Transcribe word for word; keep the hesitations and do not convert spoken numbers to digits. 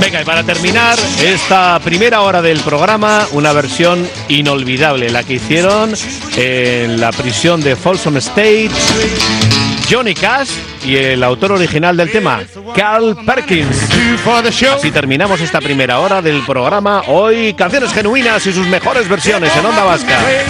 Venga, y para terminar esta primera hora del programa, una versión inolvidable, la que hicieron en la prisión de Folsom State, Johnny Cash y el autor original del tema, Carl Perkins. Así terminamos esta primera hora del programa. Hoy, canciones genuinas y sus mejores versiones en Onda Vasca.